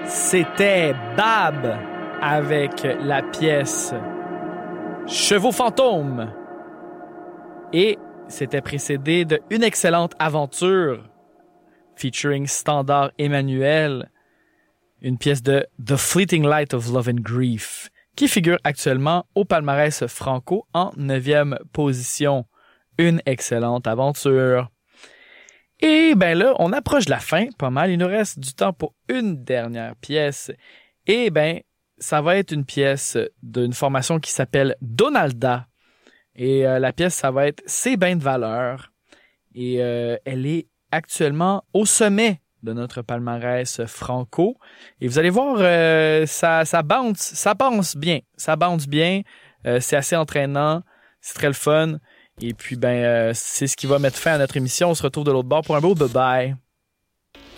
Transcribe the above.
C'était Bab avec la pièce Chevaux fantômes. Et c'était précédé de Une excellente aventure featuring Standard Emmanuel, une pièce de The Fleeting Light of Love and Grief, qui figure actuellement au palmarès franco en 9e position. Une excellente aventure. Et ben là, on approche de la fin, pas mal. Il nous reste du temps pour une dernière pièce. Et ben, ça va être une pièce d'une formation qui s'appelle Donalda. Et la pièce, ça va être C'est ben de valeur. Et elle est actuellement au sommet de notre palmarès franco. Et vous allez voir, ça bounce bien. Ça bounce bien. C'est assez entraînant. C'est très le fun. Et puis, c'est ce qui va mettre fin à notre émission. On se retrouve de l'autre bord pour un beau bye-bye.